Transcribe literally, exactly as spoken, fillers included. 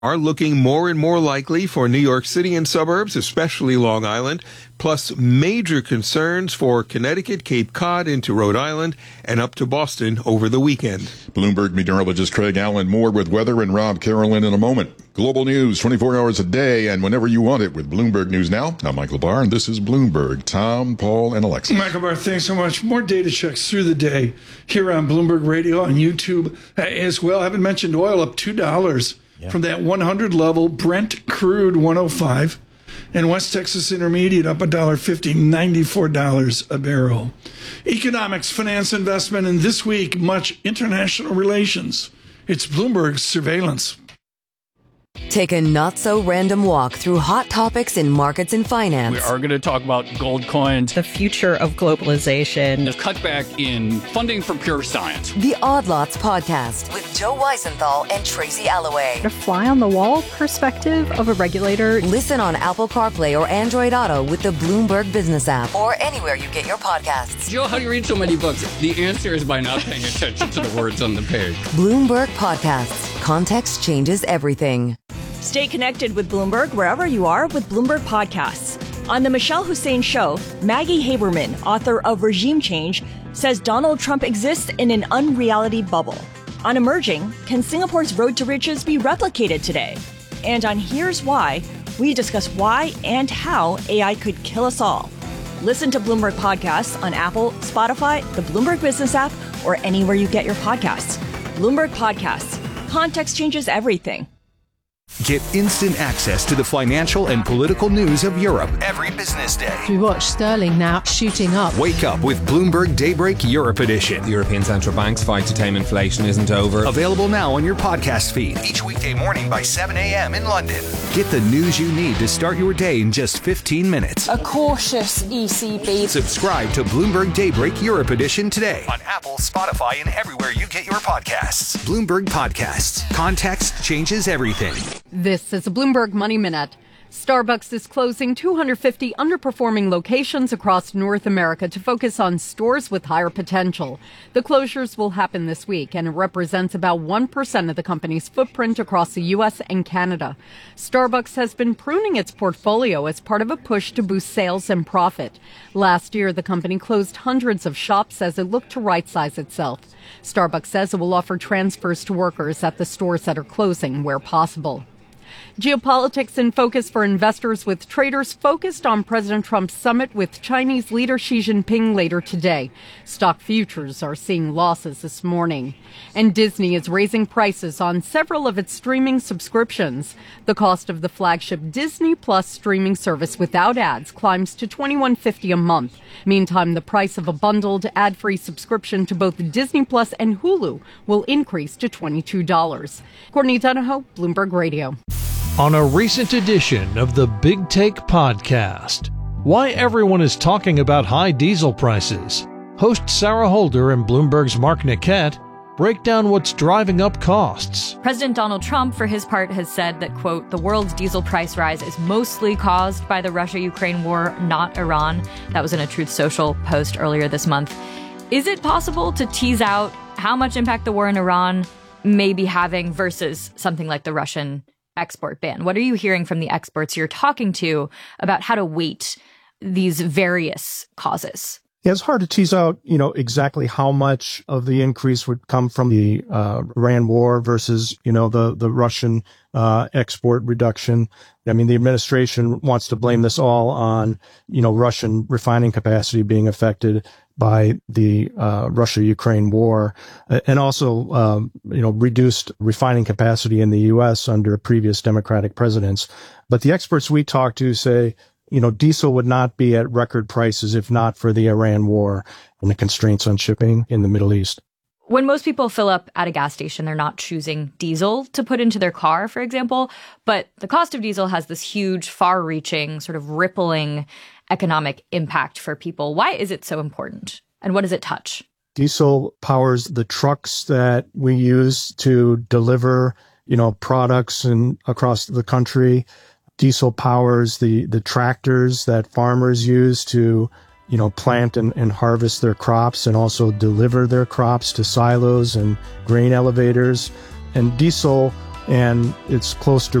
are looking more and more likely for New York City and suburbs, especially Long Island, plus major concerns for Connecticut, Cape Cod into Rhode Island, and up to Boston over the weekend. Bloomberg meteorologist Craig Allen Moore with weather and Rob Carolyn in a moment. Global news twenty-four hours a day and whenever you want it with Bloomberg News Now. I'm Michael Barr, and this is Bloomberg. Tom, Paul, and Alexa. Michael Barr, thanks so much. More data checks through the day here on Bloomberg Radio and YouTube as well. I haven't mentioned oil up two dollars. Yeah. From that one hundred level, Brent crude one oh five, and West Texas Intermediate up one dollar fifty, ninety-four dollars a barrel. Economics, finance, investment, and this week, much international relations. It's Bloomberg's surveillance. Take a not-so-random walk through hot topics in markets and finance. We are going to talk about gold coins, the future of globalization, the cutback in funding for pure science. The Odd Lots Podcast with Joe Weisenthal and Tracy Alloway. A fly-on-the-wall perspective of a regulator. Listen on Apple CarPlay or Android Auto with the Bloomberg Business app or anywhere you get your podcasts. Joe, how do you read so many books? The answer is by not paying attention to the words on the page. Bloomberg Podcasts. Context changes everything. Stay connected with Bloomberg wherever you are with Bloomberg Podcasts. On The Michelle Hussein Show, Maggie Haberman, author of Regime Change, says Donald Trump exists in an unreality bubble. On Emerging, can Singapore's road to riches be replicated today? And on Here's Why, we discuss why and how A I could kill us all. Listen to Bloomberg Podcasts on Apple, Spotify, the Bloomberg Business app, or anywhere you get your podcasts. Bloomberg Podcasts. Context changes everything. Get instant access to the financial and political news of Europe every business day. We watch sterling now shooting up. Wake up with Bloomberg Daybreak Europe Edition. The European Central Bank's fight to tame inflation isn't over. Available now on your podcast feed. Each weekday morning by seven a.m. in London. Get the news you need to start your day in just fifteen minutes. A cautious E C B. Subscribe to Bloomberg Daybreak Europe Edition today. On Apple, Spotify, and everywhere you get your podcasts. Bloomberg Podcasts. Context changes everything. This is a Bloomberg Money Minute. Starbucks is closing two hundred fifty underperforming locations across North America to focus on stores with higher potential. The closures will happen this week, and it represents about one percent of the company's footprint across the U S and Canada. Starbucks has been pruning its portfolio as part of a push to boost sales and profit. Last year, the company closed hundreds of shops as it looked to right-size itself. Starbucks says it will offer transfers to workers at the stores that are closing where possible. Geopolitics in focus for investors, with traders focused on President Trump's summit with Chinese leader Xi Jinping later today. Stock futures are seeing losses this morning. And Disney is raising prices on several of its streaming subscriptions. The cost of the flagship Disney Plus streaming service without ads climbs to twenty-one fifty a month. Meantime, the price of a bundled ad-free subscription to both Disney Plus and Hulu will increase to twenty-two dollars. Courtney Donahoe, Bloomberg Radio. On a recent edition of the Big Take Podcast, why everyone is talking about high diesel prices. Host Sarah Holder and Bloomberg's Mark Niquette break down what's driving up costs. President Donald Trump, for his part, has said that, quote, the world's diesel price rise is mostly caused by the Russia-Ukraine war, not Iran. That was in a Truth Social post earlier this month. Is it possible to tease out how much impact the war in Iran may be having versus something like the Russian export ban? What are you hearing from the experts you're talking to about how to weight these various causes? Yeah, it's hard to tease out, you know, exactly how much of the increase would come from the uh, Iran war versus, you know, the, the Russian uh, export reduction. I mean, the administration wants to blame this all on, you know, Russian refining capacity being affected by the uh, Russia-Ukraine war, and also, um, you know, reduced refining capacity in the U S under previous Democratic presidents. But the experts we talk to say, you know, diesel would not be at record prices if not for the Iran war and the constraints on shipping in the Middle East. When most people fill up at a gas station, they're not choosing diesel to put into their car, for example. But the cost of diesel has this huge, far-reaching, sort of rippling economic impact for people. Why is it so important? And what does it touch? Diesel powers the trucks that we use to deliver, you know, products and across the country. Diesel powers the, the tractors that farmers use to, you know, plant and, and harvest their crops and also deliver their crops to silos and grain elevators. And diesel and it's close to